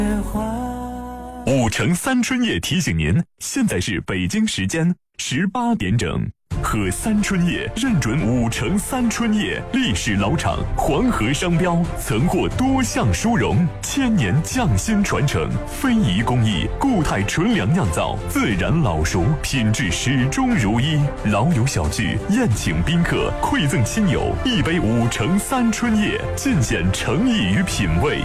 5城3春夜提醒您，现在是北京时间18点整。喝3春夜认准5城3春夜，历史老厂，黄河商标，曾获多项殊荣，1000年匠心传承，非遗工艺，固态纯粮酿造，自然老熟，品质始终如一。老友小聚，宴请宾客，馈赠亲友，一杯5城3春夜，尽显诚意与品味。